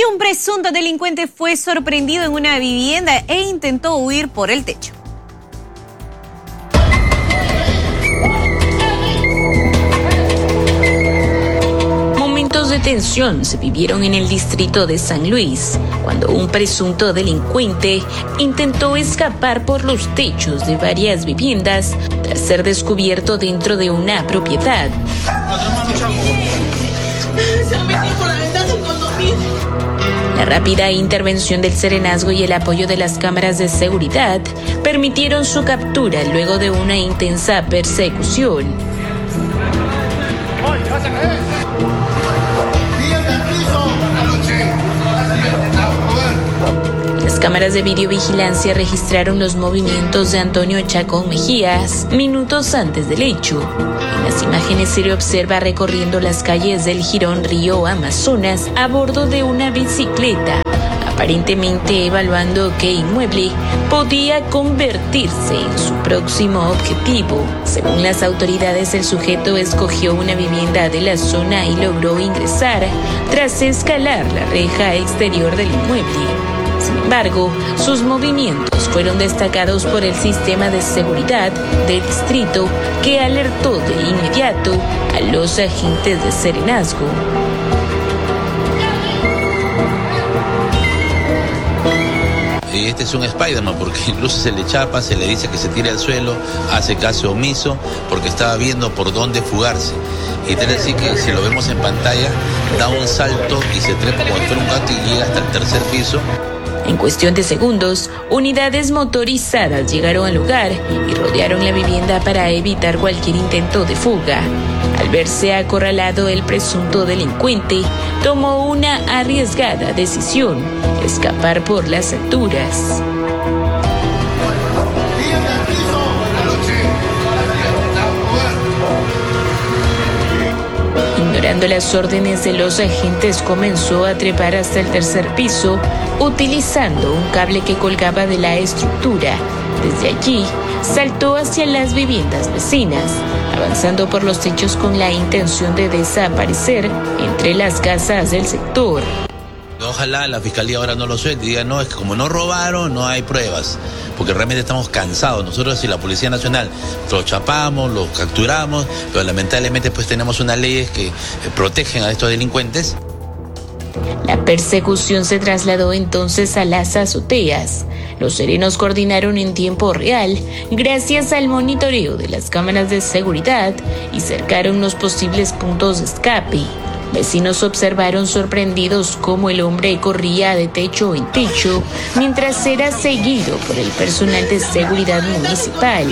Y un presunto delincuente fue sorprendido en una vivienda e intentó huir por el techo. Momentos de tensión se vivieron en el distrito de San Luis, cuando un presunto delincuente intentó escapar por los techos de varias viviendas tras ser descubierto dentro de una propiedad. La rápida intervención del serenazgo y el apoyo de las cámaras de seguridad permitieron su captura luego de una intensa persecución. Las cámaras de videovigilancia registraron los movimientos de Antonio Chacón Mejías minutos antes del hecho. En las imágenes se le observa recorriendo las calles del jirón Río Amazonas a bordo de una bicicleta, aparentemente evaluando qué inmueble podía convertirse en su próximo objetivo. Según las autoridades, el sujeto escogió una vivienda de la zona y logró ingresar tras escalar la reja exterior del inmueble. Sin embargo, sus movimientos fueron destacados por el sistema de seguridad del distrito, que alertó de inmediato a los agentes de serenazgo. Este es un Spider-Man porque incluso se le chapa, se le dice que se tire al suelo, hace caso omiso porque estaba viendo por dónde fugarse. Y tiene así que si lo vemos en pantalla, da un salto y se trepa como si fuera un gato y llega hasta el tercer piso. En cuestión de segundos, unidades motorizadas llegaron al lugar y rodearon la vivienda para evitar cualquier intento de fuga. Al verse acorralado, el presunto delincuente tomó una arriesgada decisión: escapar por las alturas. Ignorando las órdenes de los agentes, comenzó a trepar hasta el tercer piso, utilizando un cable que colgaba de la estructura. Desde allí, saltó hacia las viviendas vecinas, avanzando por los techos con la intención de desaparecer entre las casas del sector. Ojalá la fiscalía ahora no lo suelte y diga, no, es que como no robaron, no hay pruebas, porque realmente estamos cansados. Nosotros y la Policía Nacional los chapamos, los capturamos, pero lamentablemente pues tenemos unas leyes que protegen a estos delincuentes. La persecución se trasladó entonces a las azoteas. Los serenos coordinaron en tiempo real gracias al monitoreo de las cámaras de seguridad y cercaron los posibles puntos de escape. Vecinos observaron sorprendidos cómo el hombre corría de techo en techo mientras era seguido por el personal de seguridad municipal.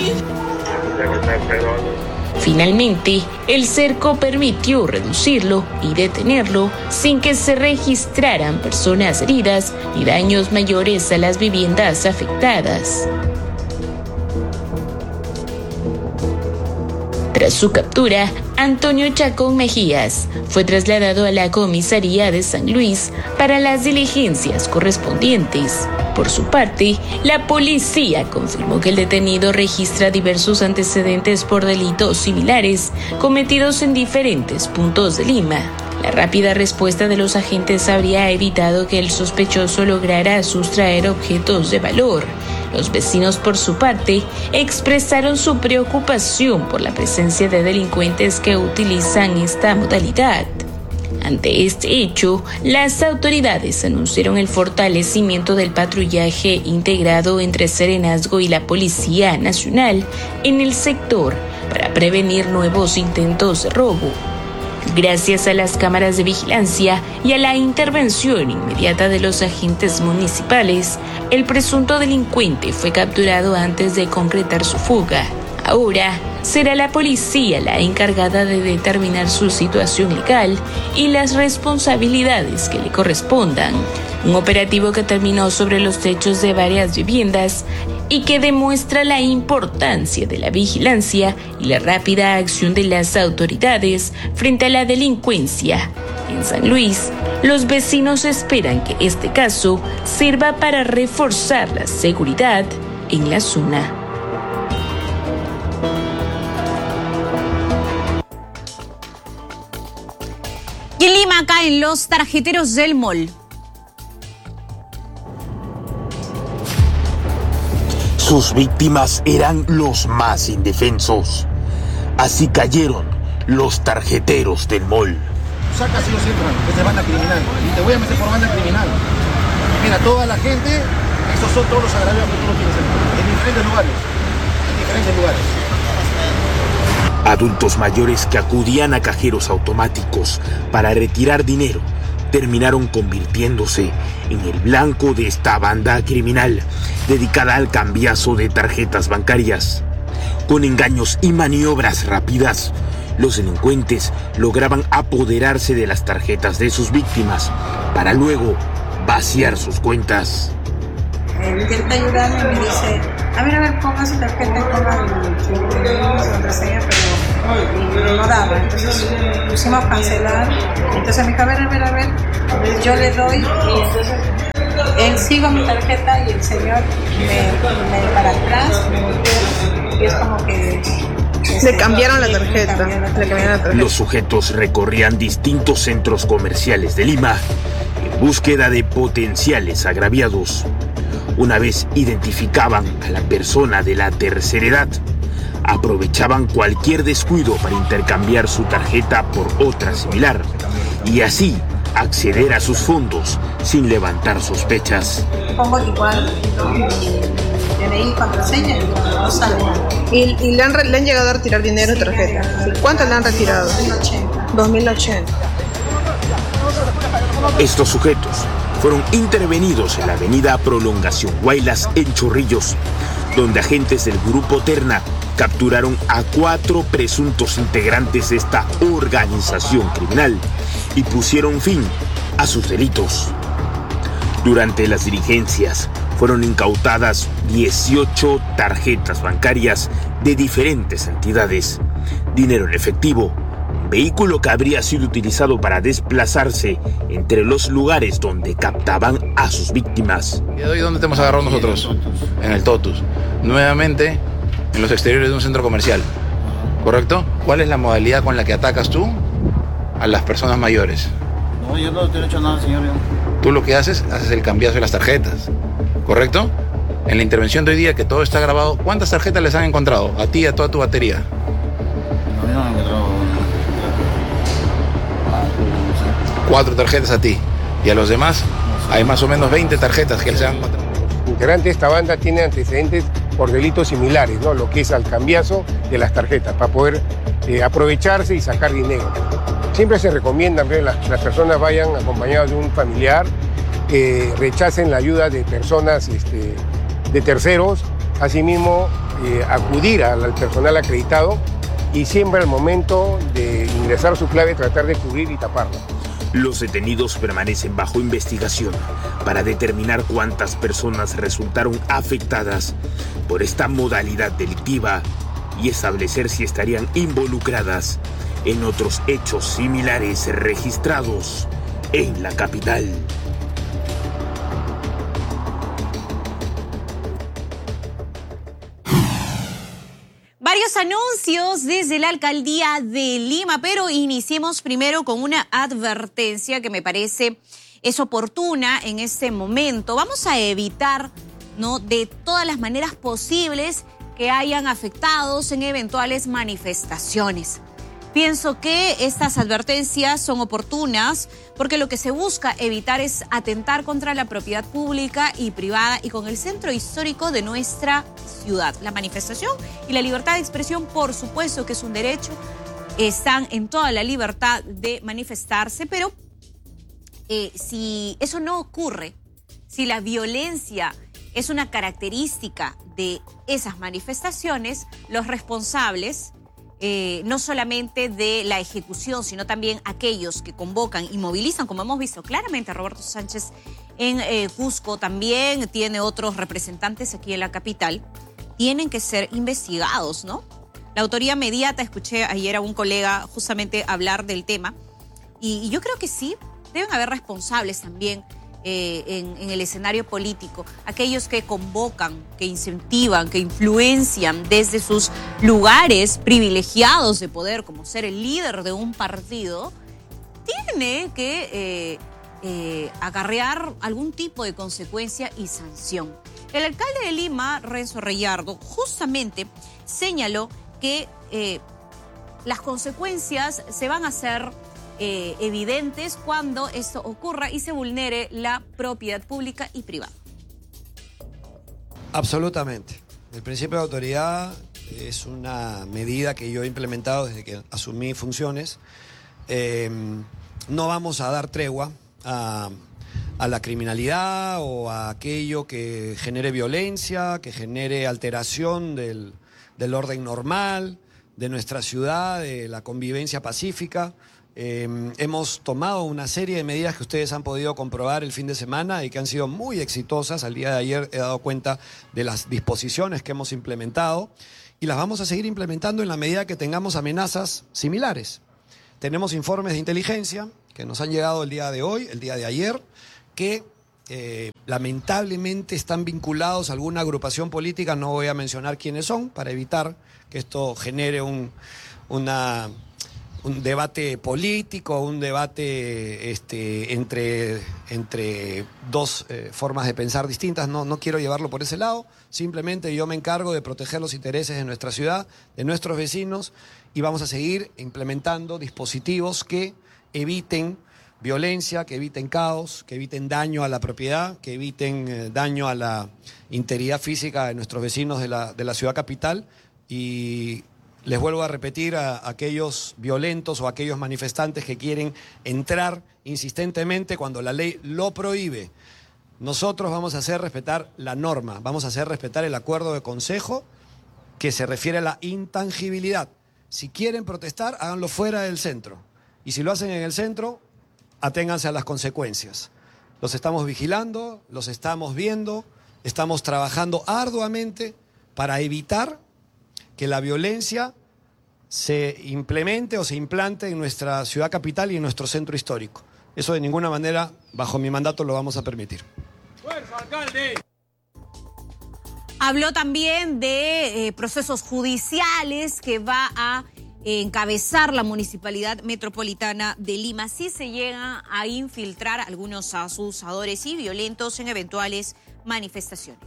Finalmente, el cerco permitió reducirlo y detenerlo sin que se registraran personas heridas ni daños mayores a las viviendas afectadas. Tras su captura, Antonio Chacón Mejías fue trasladado a la comisaría de San Luis para las diligencias correspondientes. Por su parte, la policía confirmó que el detenido registra diversos antecedentes por delitos similares cometidos en diferentes puntos de Lima. La rápida respuesta de los agentes habría evitado que el sospechoso lograra sustraer objetos de valor. Los vecinos, por su parte, expresaron su preocupación por la presencia de delincuentes que utilizan esta modalidad. Ante este hecho, las autoridades anunciaron el fortalecimiento del patrullaje integrado entre Serenazgo y la Policía Nacional en el sector para prevenir nuevos intentos de robo. Gracias a las cámaras de vigilancia y a la intervención inmediata de los agentes municipales, el presunto delincuente fue capturado antes de concretar su fuga. Ahora será la policía la encargada de determinar su situación legal y las responsabilidades que le correspondan. Un operativo que terminó sobre los techos de varias viviendas y que demuestra la importancia de la vigilancia y la rápida acción de las autoridades frente a la delincuencia. En San Luis, los vecinos esperan que este caso sirva para reforzar la seguridad en la zona. Y en Lima caen los tarjeteros del mall. Sus víctimas eran los más indefensos. Así cayeron los tarjeteros del mall. Sacas y los entran, que es banda criminal. Y te voy a meter por banda criminal. Mira, toda la gente, esos son todos los agravios que tú no tienes en diferentes lugares. En diferentes lugares. Adultos mayores que acudían a cajeros automáticos para retirar dinero terminaron convirtiéndose en el blanco de esta banda criminal dedicada al cambiazo de tarjetas bancarias. Con engaños y maniobras rápidas, los delincuentes lograban apoderarse de las tarjetas de sus víctimas para luego vaciar sus cuentas. Intenta ayudarme y me dice, a ver, ponga su tarjeta y ponga su contraseña, pero no daba. Entonces pusimos cancelar. Entonces me dijo, a ver, yo le doy, él sigo mi tarjeta y el señor me para atrás, me volteó, y es como que... Le cambiaron la tarjeta. Los sujetos recorrían distintos centros comerciales de Lima en búsqueda de potenciales agraviados. Una vez identificaban a la persona de la tercera edad, aprovechaban cualquier descuido para intercambiar su tarjeta por otra similar y así acceder a sus fondos sin levantar sospechas. Pongo igual, DNI, contraseña y no sale nada. ¿Y le han llegado a retirar dinero en tarjeta? ¿Cuánto le han retirado? 2080. Estos sujetos fueron intervenidos en la avenida Prolongación Guaylas en Chorrillos, donde agentes del Grupo Terna capturaron a 4 presuntos integrantes de esta organización criminal y pusieron fin a sus delitos. Durante las diligencias fueron incautadas 18 tarjetas bancarias de diferentes entidades, dinero en efectivo, vehículo que habría sido utilizado para desplazarse entre los lugares donde captaban a sus víctimas. ¿Y hoy dónde te hemos agarrado nosotros? En el Totus. Nuevamente en los exteriores de un centro comercial. ¿Correcto? ¿Cuál es la modalidad con la que atacas tú a las personas mayores? No, yo no he hecho nada, señor. Tú lo que haces el cambiazo de las tarjetas. ¿Correcto? En la intervención de hoy día, que todo está grabado, ¿cuántas tarjetas les han encontrado? A ti y a toda tu batería. No, yo no me he encontrado. 4 tarjetas a ti. Y a los demás, hay más o menos 20 tarjetas que les han encontrado. Integrante de esta banda tiene antecedentes por delitos similares, ¿no? Lo que es al cambiazo de las tarjetas, para poder aprovecharse y sacar dinero. Siempre se recomienda que las personas vayan acompañadas de un familiar, que rechacen la ayuda de personas, de terceros, asimismo acudir al personal acreditado y siempre al momento de ingresar su clave tratar de cubrir y taparla. Los detenidos permanecen bajo investigación para determinar cuántas personas resultaron afectadas por esta modalidad delictiva y establecer si estarían involucradas en otros hechos similares registrados en la capital. Varios anuncios desde la alcaldía de Lima, pero iniciemos primero con una advertencia que me parece es oportuna en este momento. Vamos a evitar, ¿no?, de todas las maneras posibles que hayan afectados en eventuales manifestaciones. Pienso que estas advertencias son oportunas porque lo que se busca evitar es atentar contra la propiedad pública y privada y con el centro histórico de nuestra ciudad. La manifestación y la libertad de expresión, por supuesto que es un derecho, están en toda la libertad de manifestarse, pero si eso no ocurre, si la violencia es una característica de esas manifestaciones, los responsables, no solamente de la ejecución, sino también aquellos que convocan y movilizan, como hemos visto claramente a Roberto Sánchez en Cusco, también tiene otros representantes aquí en la capital, tienen que ser investigados, ¿no? La autoría inmediata, escuché ayer a un colega justamente hablar del tema, y yo creo que sí, deben haber responsables también en el escenario político, aquellos que convocan, que incentivan, que influencian desde sus lugares privilegiados de poder, como ser el líder de un partido, tiene que acarrear algún tipo de consecuencia y sanción. El alcalde de Lima, Renzo Reyardo, justamente señaló que las consecuencias se van a hacer evidentes cuando esto ocurra y se vulnere la propiedad pública y privada. Absolutamente. El principio de autoridad es una medida que yo he implementado desde que asumí funciones. No vamos a dar tregua a la criminalidad o a aquello que genere violencia, que genere alteración del orden normal, de nuestra ciudad, de la convivencia pacífica. Hemos tomado una serie de medidas que ustedes han podido comprobar el fin de semana y que han sido muy exitosas. Al día de ayer he dado cuenta de las disposiciones que hemos implementado y las vamos a seguir implementando en la medida que tengamos amenazas similares. Tenemos informes de inteligencia que nos han llegado el día de hoy, el día de ayer, que lamentablemente están vinculados a alguna agrupación política. No voy a mencionar quiénes son para evitar que esto genere un debate político, un debate entre dos formas de pensar distintas. No quiero llevarlo por ese lado. Simplemente yo me encargo de proteger los intereses de nuestra ciudad, de nuestros vecinos, y vamos a seguir implementando dispositivos que eviten violencia, que eviten caos, que eviten daño a la propiedad, que eviten daño a la integridad física de nuestros vecinos de la ciudad capital. Y les vuelvo a repetir a aquellos violentos o a aquellos manifestantes que quieren entrar insistentemente cuando la ley lo prohíbe. Nosotros vamos a hacer respetar la norma, vamos a hacer respetar el acuerdo de consejo que se refiere a la intangibilidad. Si quieren protestar, háganlo fuera del centro. Y si lo hacen en el centro, aténganse a las consecuencias. Los estamos vigilando, los estamos viendo, estamos trabajando arduamente para evitar que la violencia se implemente o se implante en nuestra ciudad capital y en nuestro centro histórico. Eso de ninguna manera, bajo mi mandato, lo vamos a permitir. ¡Fuerza, alcalde! Habló también de procesos judiciales que va a encabezar la Municipalidad Metropolitana de Lima si se llega a infiltrar algunos abusadores y violentos en eventuales manifestaciones.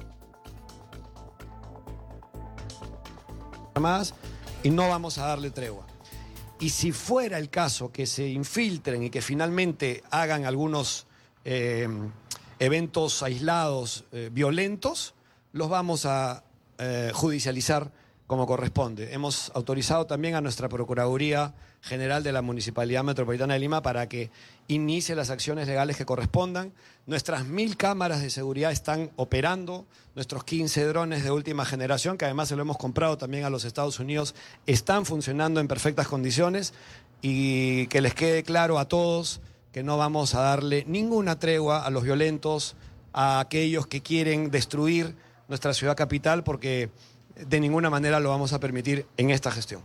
Más, y no vamos a darle tregua. Y si fuera el caso que se infiltren y que finalmente hagan algunos eventos aislados violentos, los vamos a judicializar como corresponde. Hemos autorizado también a nuestra Procuraduría General de la Municipalidad Metropolitana de Lima para que inicie las acciones legales que correspondan. Nuestras 1000 cámaras de seguridad están operando, nuestros 15 drones de última generación, que además se lo hemos comprado también a los Estados Unidos, están funcionando en perfectas condiciones, y que les quede claro a todos que no vamos a darle ninguna tregua a los violentos, a aquellos que quieren destruir nuestra ciudad capital, porque de ninguna manera lo vamos a permitir en esta gestión.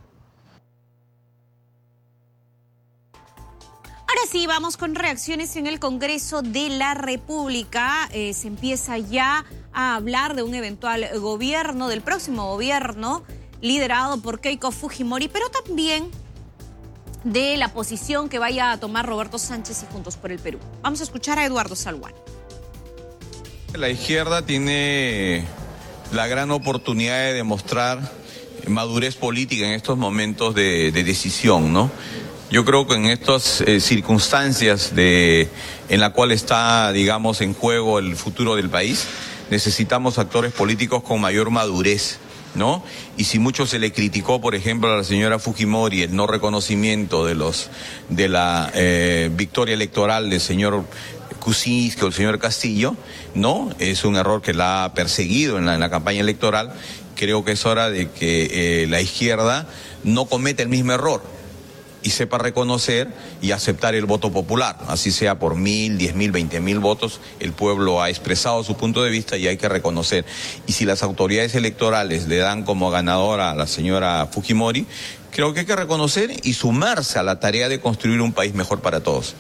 Ahora sí, vamos con reacciones en el Congreso de la República. Se empieza ya a hablar de un eventual gobierno, del próximo gobierno, liderado por Keiko Fujimori, pero también de la posición que vaya a tomar Roberto Sánchez y Juntos por el Perú. Vamos a escuchar a Eduardo Salguán. La izquierda tiene la gran oportunidad de demostrar madurez política en estos momentos de decisión, ¿no? Yo creo que en estas circunstancias en la cual está, digamos, en juego el futuro del país, necesitamos actores políticos con mayor madurez, ¿no? Y si mucho se le criticó, por ejemplo, a la señora Fujimori el no reconocimiento de la victoria electoral del señor Kuczynski o el señor Castillo, ¿no? Es un error que la ha perseguido en la campaña electoral. Creo que es hora de que la izquierda no cometa el mismo error y sepa reconocer y aceptar el voto popular, así sea por 1000, 10.000, 20.000 votos. El pueblo ha expresado su punto de vista y hay que reconocer. Y si las autoridades electorales le dan como ganadora a la señora Fujimori, creo que hay que reconocer y sumarse a la tarea de construir un país mejor para todos.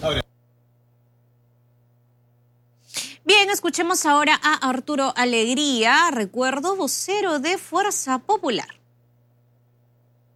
Bien, escuchemos ahora a Arturo Alegría, vocero de Fuerza Popular. La izquierda tiene la gran oportunidad de demostrar madurez política en estos momentos de decisión, ¿no? Yo creo que en estas circunstancias de la cual está, digamos, en juego el futuro del país, necesitamos actores políticos con mayor madurez, ¿no? Y si mucho se le criticó, por ejemplo, a la señora Fujimori el no reconocimiento de la victoria electoral del señor Kuczynski o el señor Castillo, ¿no? Es un error que la ha perseguido en la campaña electoral. Creo que es hora de que la izquierda no cometa el mismo error y sepa reconocer y aceptar el voto popular.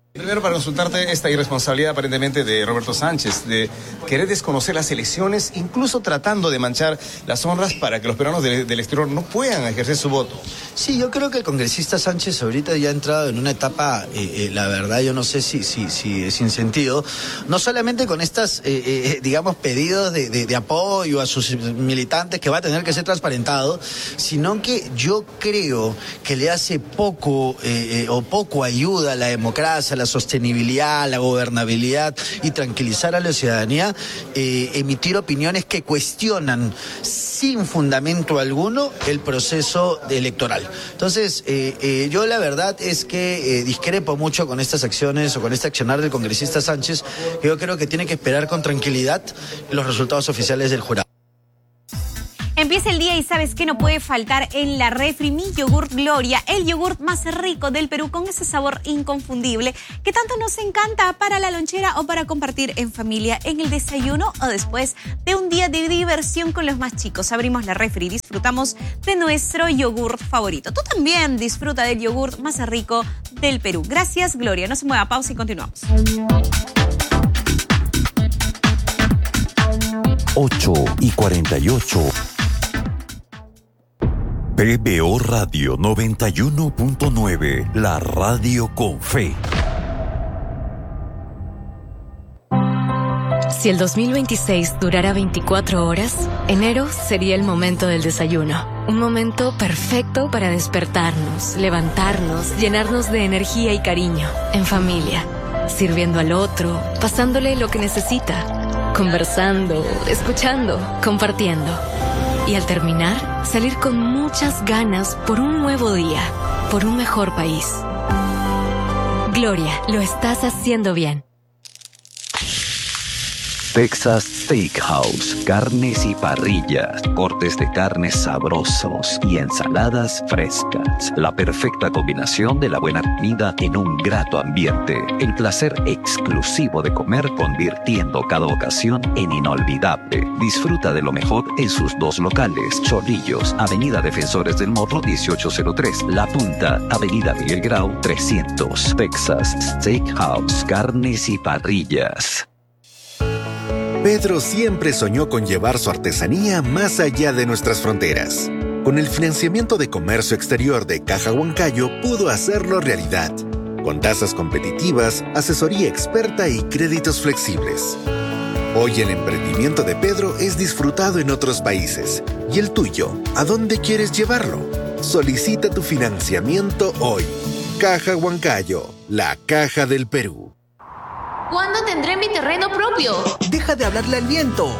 Primero, para consultarte esta irresponsabilidad aparentemente de Roberto Sánchez, de querer desconocer las elecciones, incluso tratando de manchar las honras para que los peruanos del exterior no puedan ejercer su voto. Sí, yo creo que el congresista Sánchez ahorita ya ha entrado en una etapa, la verdad yo no sé si sin sentido, no solamente con estas, digamos, pedidos de apoyo a sus militantes que va a tener que ser transparentado, sino que yo creo que le hace poco ayuda a la democracia, la sostenibilidad, la gobernabilidad y tranquilizar a la ciudadanía, emitir opiniones que cuestionan sin fundamento alguno el proceso electoral. Entonces, yo la verdad es que discrepo mucho con estas acciones o con este accionar del congresista Sánchez, que yo creo que tiene que esperar con tranquilidad los resultados oficiales del jurado. Empieza el día y ¿sabes qué no puede faltar en la refri? Mi yogurt Gloria, el yogurt más rico del Perú con ese sabor inconfundible que tanto nos encanta para la lonchera o para compartir en familia, en el desayuno o después de un día de diversión con los más chicos. Abrimos la refri y disfrutamos de nuestro yogurt favorito. Tú también disfruta del yogurt más rico del Perú. Gracias, Gloria. No se mueva, pausa y continuamos. 8:48. PBO Radio 91.9, la radio con fe. Si el 2026 durara 24 horas, enero sería el momento del desayuno. Un momento perfecto para despertarnos, levantarnos, llenarnos de energía y cariño, en familia, sirviendo al otro, pasándole lo que necesita, conversando, escuchando, compartiendo. Y al terminar, salir con muchas ganas por un nuevo día, por un mejor país. Gloria, lo estás haciendo bien. Texas Steakhouse, carnes y parrillas, cortes de carnes sabrosos y ensaladas frescas. La perfecta combinación de la buena comida en un grato ambiente. El placer exclusivo de comer convirtiendo cada ocasión en inolvidable. Disfruta de lo mejor en sus dos locales. Chorrillos, Avenida Defensores del Morro 1803. La Punta, Avenida Miguel Grau 300. Texas Steakhouse, carnes y parrillas. Pedro siempre soñó con llevar su artesanía más allá de nuestras fronteras. Con el financiamiento de comercio exterior de Caja Huancayo pudo hacerlo realidad, con tasas competitivas, asesoría experta y créditos flexibles. Hoy el emprendimiento de Pedro es disfrutado en otros países. ¿Y el tuyo? ¿A dónde quieres llevarlo? Solicita tu financiamiento hoy. Caja Huancayo, la caja del Perú. ¿Cuándo tendré mi terreno propio? Deja de hablarle al viento.